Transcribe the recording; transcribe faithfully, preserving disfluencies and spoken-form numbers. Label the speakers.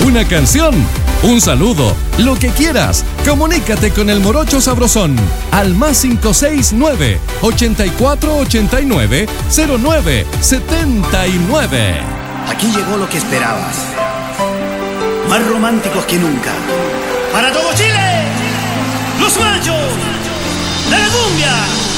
Speaker 1: una canción, un saludo, lo que quieras. Comunícate con el Morocho Sabrosón al más cinco seis nueve, ochenta y cuatro ochenta y nueve, cero nueve setenta y nueve.
Speaker 2: Aquí llegó lo que esperabas. Más románticos que nunca. Para todo Chile, los machos de la cumbia.